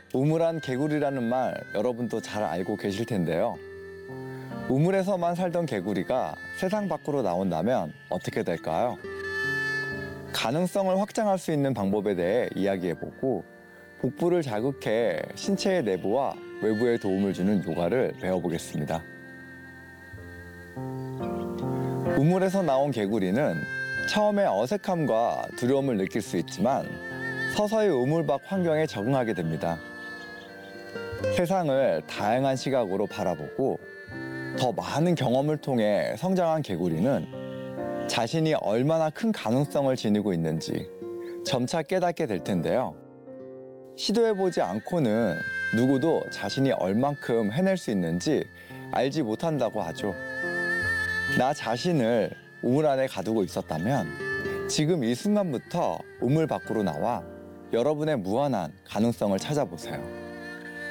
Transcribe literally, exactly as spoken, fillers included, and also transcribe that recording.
우물안 개구리라는 말 여러분도 잘 알고 계실 텐데요. 우물에서만 살던 개구리가 세상 밖으로 나온다면 어떻게 될까요? 가능성을 확장할 수 있는 방법에 대해 이야기해보고 복부를 자극해 신체의 내부와 외부에 도움을 주는 요가를 배워보겠습니다. 우물에서 나온 개구리는 처음에 어색함과 두려움을 느낄 수 있지만 서서히 우물 밖 환경에 적응하게 됩니다. 세상을 다양한 시각으로 바라보고 더 많은 경험을 통해 성장한 개구리는 자신이 얼마나 큰 가능성을 지니고 있는지 점차 깨닫게 될 텐데요. 시도해보지 않고는 누구도 자신이 얼만큼 해낼 수 있는지 알지 못한다고 하죠. 나 자신을 우물 안에 가두고 있었다면 지금 이 순간부터 우물 밖으로 나와 여러분의 무한한 가능성을 찾아보세요.